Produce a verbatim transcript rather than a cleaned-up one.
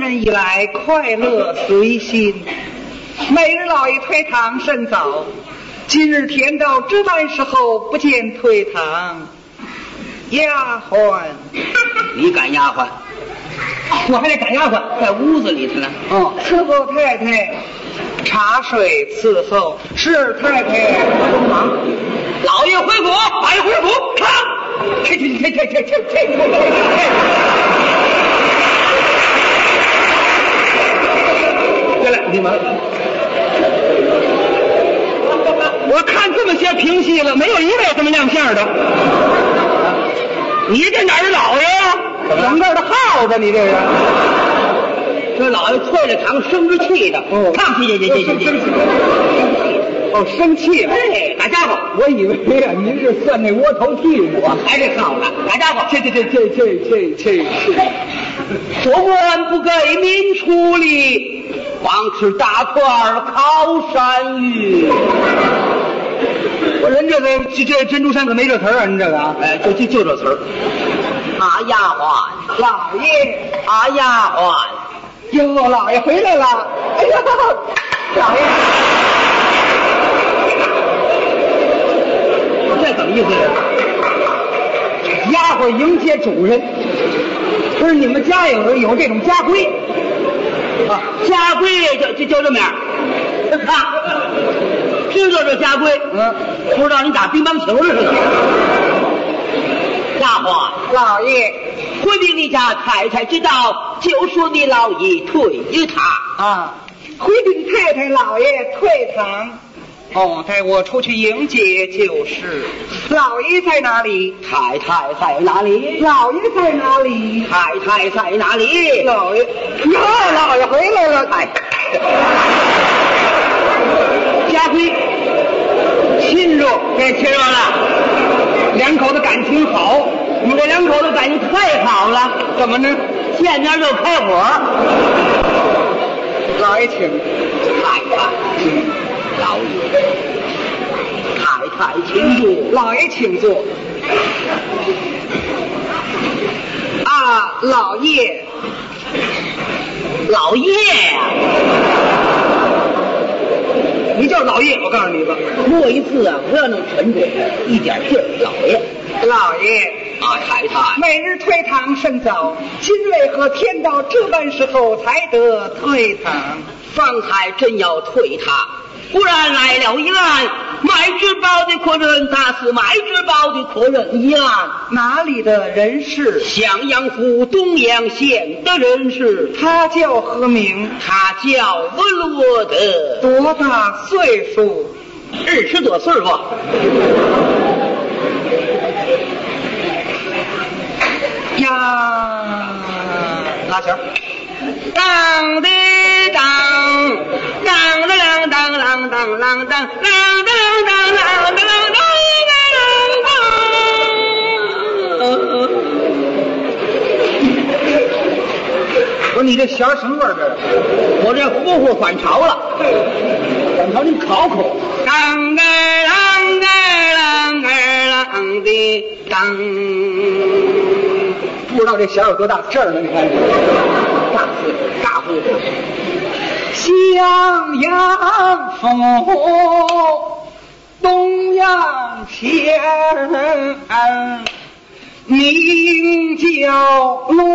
人以来，快乐随心。每日老爷退堂甚早，今日天到值班时候不见退堂。丫鬟， 你赶丫鬟？我还得赶丫鬟，在屋子里头呢。 哦，伺候太太，茶水伺候。是太太帮忙。 老爷回府，老爷回府，看， 去去去去去去去去！ 来来，你们，我看这么些评戏了，没有一位这么亮相的。你这哪是老爷呀？ 整个的耗子，你这是。 这老爷退了堂，生着气的。 哦， 看去去去去去去。 哦，生气了。 哎，打家伙！ 我以为呀、啊，您是算那窝头屁股， 我还是好了。打家伙！ 这这这这这这这这， 做官不给民处理，光吃大块烤山芋。 我人这个这这珍珠山可没这词儿啊，您这个啊， 哎，就就就这词儿。啊，丫鬟， 老爷， 啊，丫鬟， 哟，老爷回来了。哎呀，老爷。 这怎么意思？ 丫鬟迎接主人，不是你们家有有这种家规啊？家规就就就这么样啊？知道这家规？ 嗯， 不知道你打乒乓球似的。丫鬟， 老爷， 回禀你家太太知道，就说你老爷退堂啊。回禀太太，老爷退堂。哦，带我出去迎接就是。老爷在哪里？ 太太在哪里？ 老爷在哪里？ 太太在哪里？ 老爷，哟，老爷回来了。哎， 家规， 亲热， 该亲热了。 两口子感情好， 你这两口子感情太好了。 怎么呢？ 见面就开火。 老爷请。 太太，老爷，太太请坐。 老爷请坐。啊，老爷， 老爷呀、 你叫老爷，我告诉你吧， 过一次啊，不要那么沉重，一点劲儿。老爷， 老爷， 啊，太太， 每日退堂甚早，今为何天到这般时候才得退堂？ 方才真要退堂，忽然来了一案，买纸包的客人打死买纸包的客人一案。 哪里的人士？ 襄阳府东阳县的人士。 他叫何名？ 他叫文罗德。 多大岁数？ 二十多岁吧。 呀，拉弦。 当的当，当的啷当啷当啷当，啷的啷当啷的啷当啷当。 我说你这弦什么味儿？这我这呼呼反潮了， 反潮你考口。 当个啷个啷个啷的当， 不知道这弦有多大事儿呢？你看， 大字大呼。 襄阳府东阳县，名叫